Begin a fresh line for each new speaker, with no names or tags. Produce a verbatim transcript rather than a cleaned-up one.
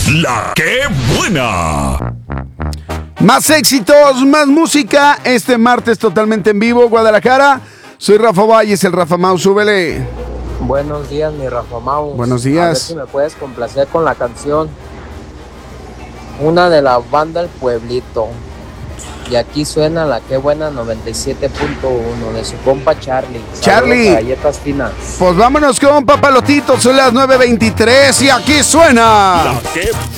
La que buena.
Más éxitos, más música. Este martes totalmente en vivo, Guadalajara. Soy Rafa Valles, el Rafa Mau, súbele.
Buenos días, mi Rafa Mau.
Buenos días.
A ver si me puedes complacer con la canción. Una de la banda El Pueblito. Y aquí suena la que buena noventa y siete punto uno de su compa Charlie. Saludos,
Charlie.
Galletas finas.
Pues vámonos con Papalotito, son las nueve veintitrés y aquí suena
La que